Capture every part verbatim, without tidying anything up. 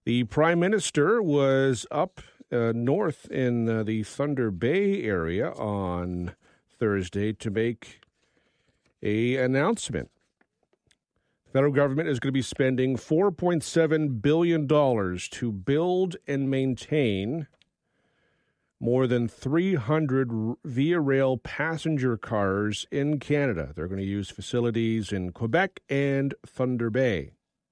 The Prime Minister was up uh, north in uh, the Thunder Bay area on Thursday to make a announcement. The federal government is going to be spending four point seven billion dollars to build and maintain more than three hundred Via Rail passenger cars in Canada. They're going to use facilities in Quebec and Thunder Bay.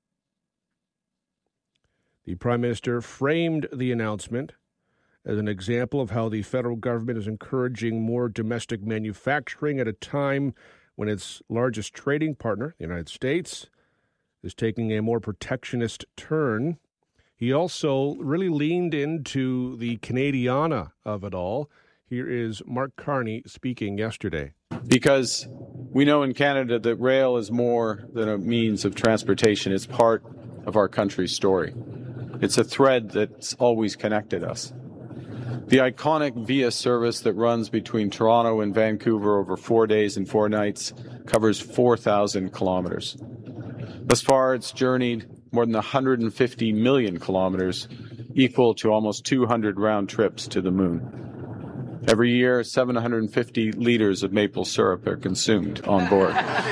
The Prime Minister framed the announcement as an example of how the federal government is encouraging more domestic manufacturing at a time when its largest trading partner, the United States, is taking a more protectionist turn. He also really leaned into the Canadiana of it all. Here is Mark Carney speaking yesterday. Because we know in Canada that rail is more than a means of transportation. It's part of our country's story. It's a thread that's always connected us. The iconic Via service that runs between Toronto and Vancouver over four days and four nights covers four thousand kilometers. Thus far, it's journeyed more than one hundred fifty million kilometers, equal to almost two hundred round trips to the moon. Every year, seven hundred fifty liters of maple syrup are consumed on board.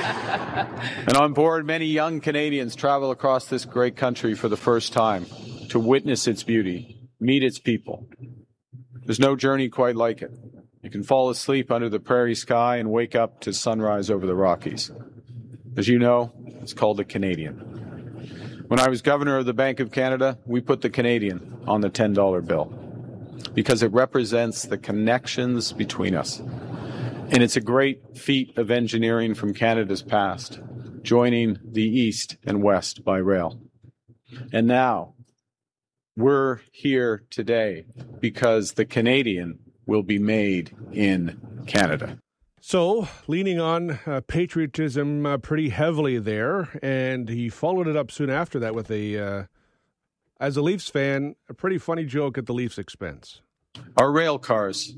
And on board, many young Canadians travel across this great country for the first time to witness its beauty, meet its people. There's no journey quite like it. You can fall asleep under the prairie sky and wake up to sunrise over the Rockies. As you know, it's called the Canadian. When I was governor of the Bank of Canada, we put the Canadian on the ten dollar bill because it represents the connections between us. And it's a great feat of engineering from Canada's past, joining the East and West by rail. And now, we're here today because the Canadian will be made in Canada. So, leaning on uh, patriotism uh, pretty heavily there, and he followed it up soon after that with a, uh, as a Leafs fan, a pretty funny joke at the Leafs' expense. Our rail cars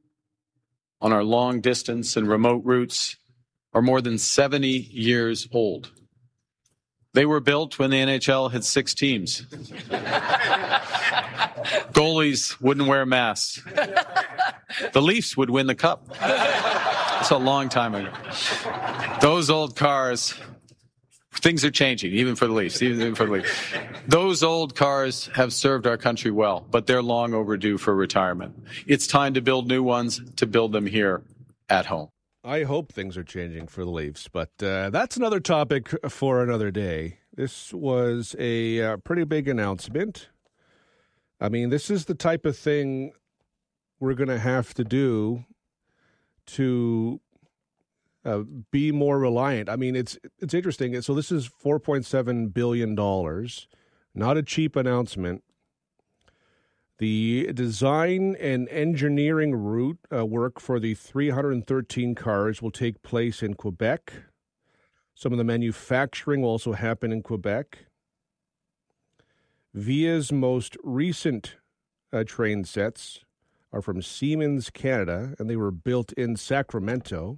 on our long distance and remote routes are more than seventy years old. They were built when the N H L had six teams. Goalies wouldn't wear masks. The Leafs would win the cup. That's a long time ago. Those old cars, things are changing, even for the Leafs, even for the Leafs. Those old cars have served our country well, but they're long overdue for retirement. It's time to build new ones, to build them here at home. I hope things are changing for the Leafs, but uh, that's another topic for another day. This was a uh, pretty big announcement. I mean, this is the type of thing we're going to have to do to uh, be more reliant. I mean, it's it's interesting. So this is four point seven billion dollars, not a cheap announcement. The design and engineering route uh, work for the three hundred thirteen cars will take place in Quebec. Some of the manufacturing will also happen in Quebec. Via's most recent uh, train sets are from Siemens Canada, and they were built in Sacramento.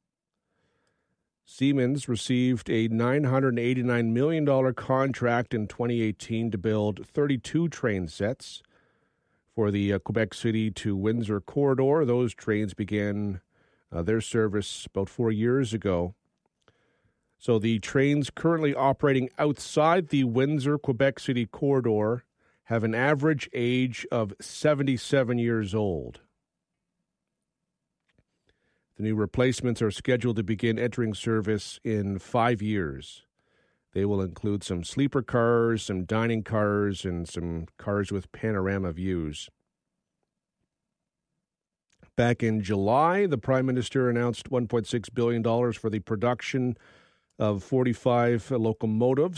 Siemens received a nine hundred eighty-nine million dollars contract in twenty eighteen to build thirty-two train sets for the uh, Quebec City to Windsor corridor. Those trains began uh, their service about four years ago. So the trains currently operating outside the Windsor-Quebec City corridor have an average age of seventy-seven years old. The new replacements are scheduled to begin entering service in five years. They will include some sleeper cars, some dining cars, and some cars with panorama views. Back in July, the Prime Minister announced one point six billion dollars for the production of forty-five locomotives